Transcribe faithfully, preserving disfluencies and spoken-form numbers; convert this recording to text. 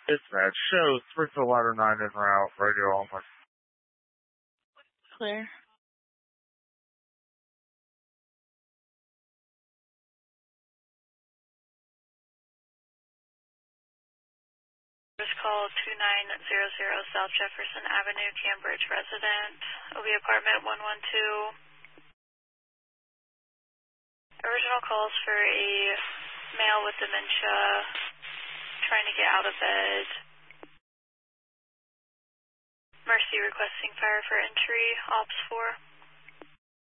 Dispatch shows Springfield Ladder nine en route, radio only. Clear. Call two nine zero zero South Jefferson Avenue, Cambridge resident, O B apartment one one two. Original calls for a male with dementia trying to get out of bed. Mercy requesting fire for entry, Ops four.